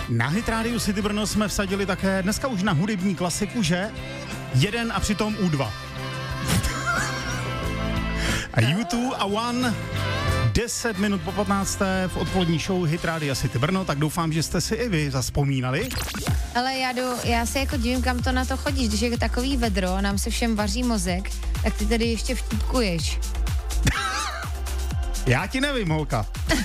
Na Hit Radio City Brno jsme vsadili také dneska už na hudební klasiku, že? Jeden a přitom U2. A U2 a One, 10 minut po 15. v odpolední show Hit Radio City Brno, tak doufám, že jste si i vy zazpomínali. Ale já se jako divím, kam to na to chodíš, když je takový vedro a nám se všem vaří mozek, tak ty tady ještě vtipkuješ. Já ti nevím, holka.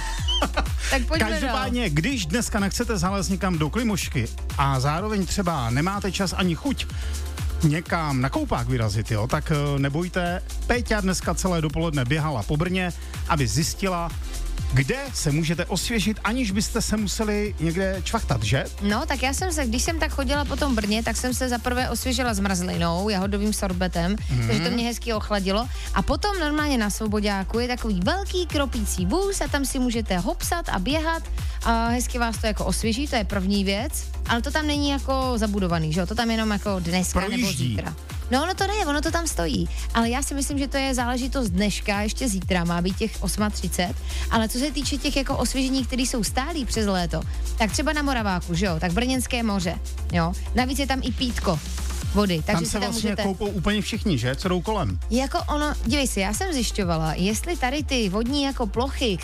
Tak pojďme Každopádně, když dneska nechcete zalézt někam do Klimošky a zároveň třeba nemáte čas ani chuť někam na koupák vyrazit, jo, tak nebojte, Péťa dneska celé dopoledne běhala po Brně, aby zjistila, kde se můžete osvěžit, aniž byste se museli někde čvachtat, že? No, tak když jsem tak chodila po tom Brně, tak jsem se zaprvé osvěžila zmrzlinou, jahodovým sorbetem, takže to mě hezky ochladilo. A potom normálně na Svoboďáku je takový velký kropící vůz a tam si můžete hopsat a běhat a hezky vás to jako osvěží, to je první věc. Ale to tam není jako zabudovaný, že jo? To tam jenom jako dneska nebo zítra. No, ono to ne, ono to tam stojí. Ale já si myslím, že to je záležitost dneška, ještě zítra má být těch 8:30. Ale co se týče těch jako osvěžení, které jsou stálí přes léto, tak třeba na Moraváku, že jo? Tak Brněnské moře, jo? Navíc je tam i pítko vody. Takže tam se vlastně koupou úplně všichni, že? Co jdou kolem. Jako ono, dívej si, já jsem zjišťovala, jestli tady ty vodní jako plochy,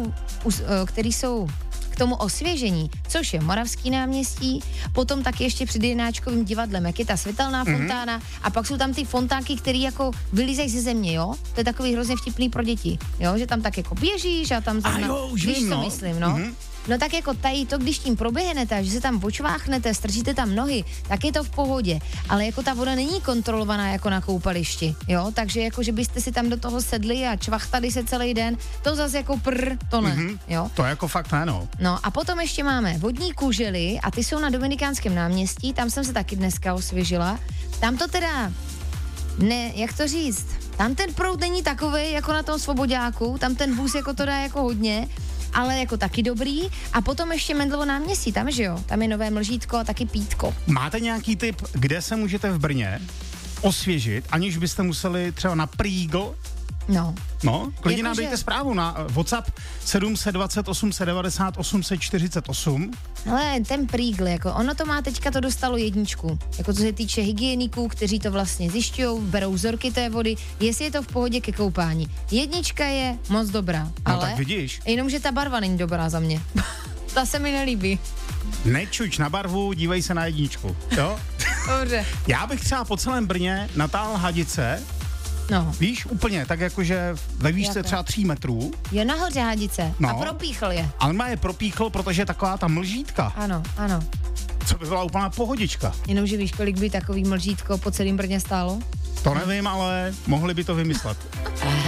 které jsou k tomu osvěžení, což je Moravský náměstí, potom taky ještě před Jenáčkovým divadlem, jak je ta světelná fontána, a pak jsou tam ty fontánky, které jako vylízají ze země, jo? To je takový hrozně vtipný pro děti, jo? Že tam tak jako běžíš a tam víš, co myslím, no? No tak jako tady to, když tím proběhnete, že se tam počváchnete, strčíte tam nohy, tak je to v pohodě. Ale jako ta voda není kontrolovaná jako na koupališti, jo? Takže jako, že byste si tam do toho sedli a čvachtali se celý den, to zase jako to ne, jo? To jako fakt ne, no. No a potom ještě máme vodní kužely a ty jsou na Dominikánském náměstí, tam jsem se taky dneska osvěžila. Tam to teda, ne, jak to říct, tam ten proud není takovej jako na tom Svoboďáku, tam ten vůz jako to dá jako hodně, ale jako taky dobrý. A potom ještě Mendlovo náměstí, tam, že jo? Tam je Nové Mlžítko a taky Pítko. Máte nějaký tip, kde se můžete v Brně osvěžit, aniž byste museli třeba na Prýgl? No, klidně nám dejte zprávu na WhatsApp 720 890 848. Hele, ten Prýgl, jako ono to má teďka to dostalo 1, jako co se týče hygieniků, kteří to vlastně zjišťují, berou vzorky té vody, jestli je to v pohodě ke koupání. 1 je moc dobrá, no, ale tak vidíš. Jenomže ta barva není dobrá za mě. Ta se mi nelíbí. Nečuč na barvu, dívej se na 1, jo? Dobře. Já bych třeba po celém Brně natáhl hadice. No. Víš, úplně, tak jakože ve výšce třeba 3 metrů. Je nahoře hadice a propíchl je. Ale má je propíchl, protože je taková ta mlžítka. Ano. Co by byla úplná pohodička. Jenomže víš, kolik by takový mlžítko po celém Brně stálo? To nevím, ale mohli by to vymyslet.